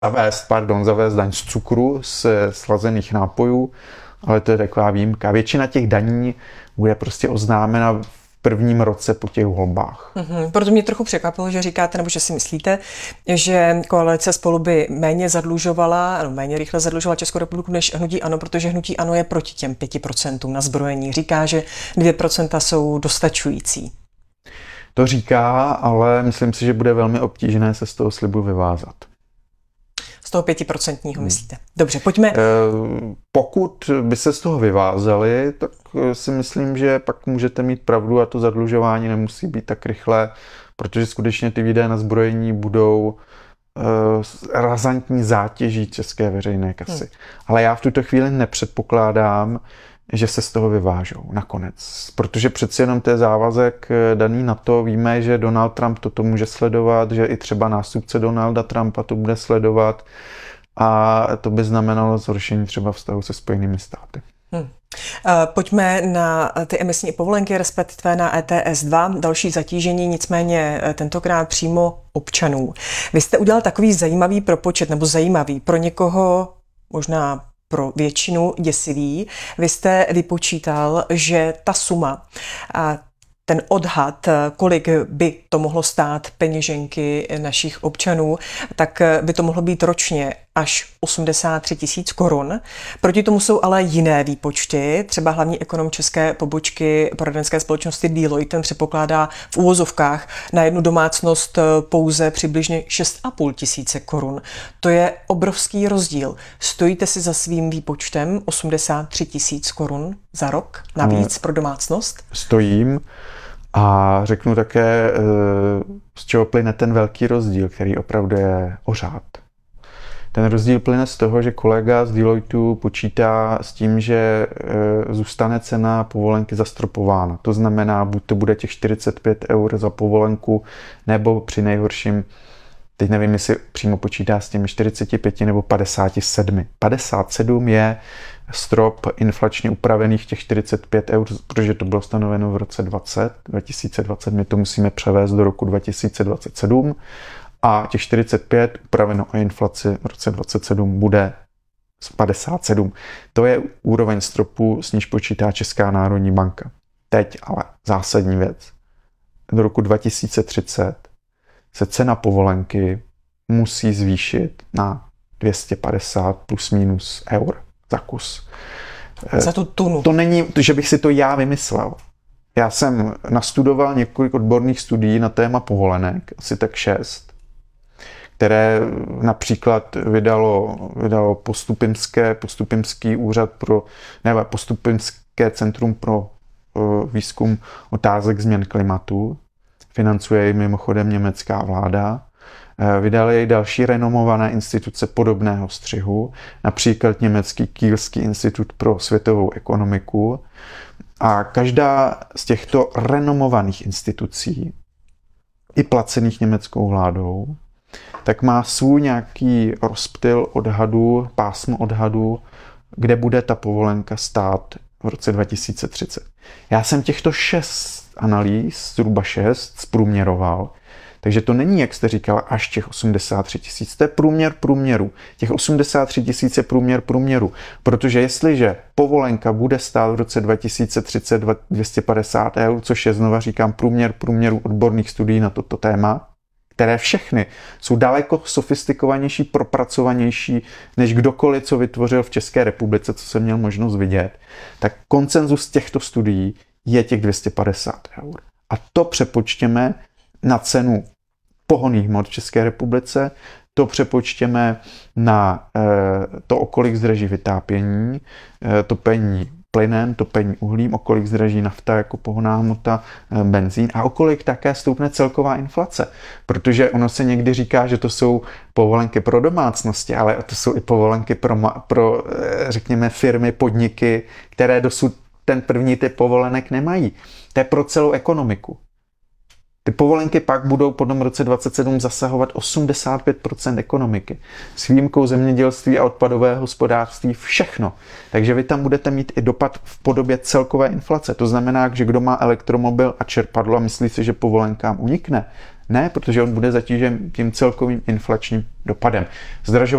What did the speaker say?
zavést daň z cukru, z slazených nápojů, ale to je taková výjimka. Většina těch daní bude prostě oznámena v prvním roce po těch volbách. Proto mě trochu překvapilo, že říkáte, nebo že si myslíte, že koalice Spolu by méně rychle zadlužovala Českou republiku než hnutí ANO, protože hnutí ANO je proti těm 5% na zbrojení. Říká, že 2% jsou dostačující. To říká, ale myslím si, že bude velmi obtížné se z toho slibu vyvázat. Z toho 5% myslíte? Dobře, pojďme. Pokud by se z toho vyvázali, tak si myslím, že pak můžete mít pravdu a to zadlužování nemusí být tak rychlé, protože skutečně ty výdaje na zbrojení budou razantní zátěží české veřejné kasy. Ale já v tuto chvíli nepředpokládám, že se z toho vyvážou nakonec. Protože přeci jenom to je závazek daný na to. Víme, že Donald Trump toto může sledovat, že i třeba nástupce Donalda Trumpa to bude sledovat a to by znamenalo zhoršení třeba vztahu se Spojenými státy. Pojďme na ty emisní povolenky, respektive na ETS 2, další zatížení, nicméně tentokrát přímo občanů. Vy jste udělal takový zajímavý propočet, nebo zajímavý, pro někoho možná pro většinu děsivý. Vy jste vypočítal, že ta suma, ten odhad, kolik by to mohlo stát peněženky našich občanů, tak by to mohlo být ročně až 83 000 korun. Proti tomu jsou ale jiné výpočty. Třeba hlavní ekonom české pobočky poradenské společnosti Deloitte, ten předpokládá v úvozovkách na jednu domácnost pouze přibližně 6 500 korun. To je obrovský rozdíl. Stojíte si za svým výpočtem 83 000 korun za rok navíc pro domácnost? Stojím. A řeknu také, z čeho plyne ten velký rozdíl, který opravdu je o řád. Ten rozdíl plyne z toho, že kolega z Deloitu počítá s tím, že zůstane cena povolenky zastropována. To znamená, buď to bude těch 45 eur za povolenku, nebo při nejhorším, teď nevím, jestli přímo počítá s těmi 45 nebo 57. 57 je strop inflačně upravených těch 45 eur, protože to bylo stanoveno v roce 2020, my to musíme převést do roku 2027 a těch 45 upraveno o inflaci v roce 2027 bude 57. To je úroveň stropu, s níž počítá Česká národní banka. Teď ale zásadní věc. Do roku 2030 se cena povolenky musí zvýšit na 250 plus minus eur za kus. Za tu tunu. To není, že bych si to já vymyslel. Já jsem nastudoval několik odborných studií na téma povolenek, asi tak 6, které například vydalo Postupimský úřad Postupimské centrum pro výzkum otázek změn klimatu. Financuje ji mimochodem německá vláda. Vydali jej další renomované instituce podobného střihu, například německý Kielský institut pro světovou ekonomiku. A každá z těchto renomovaných institucí, i placených německou vládou, tak má svůj nějaký rozptyl odhadu, pásmo odhadu, kde bude ta povolenka stát v roce 2030. Já jsem těchto 6 analýz, zhruba 6, zprůměroval. Takže to není, jak jste říkala, až těch 83 000. To je průměr průměru. Těch 83 000 je průměr průměru. Protože jestliže povolenka bude stát v roce 2030 250 eur, což je, znova říkám, průměr průměru odborných studií na toto téma, které všechny jsou daleko sofistikovanější, propracovanější, než kdokoliv, co vytvořil v České republice, co jsem měl možnost vidět, tak konsenzus těchto studií je těch 250 eur. A to přepočtěme na cenu pohonných hmot v České republice, to přepočtěme na to, o kolik zdraží vytápění, topení plynem, topení uhlím, o kolik zdraží nafta jako pohonná hmota, benzín a o kolik také stoupne celková inflace. Protože ono se někdy říká, že to jsou povolenky pro domácnosti, ale to jsou i povolenky pro řekněme, firmy, podniky, které dosud ten první typ povolenek nemají. To je pro celou ekonomiku. Ty povolenky pak budou po tom roce 2027 zasahovat 85% ekonomiky. S výjimkou zemědělství a odpadového hospodářství všechno. Takže vy tam budete mít i dopad v podobě celkové inflace. To znamená, že kdo má elektromobil a čerpadlo a myslí si, že povolenkám unikne, Ne, protože on bude zatížen tím celkovým inflačním dopadem.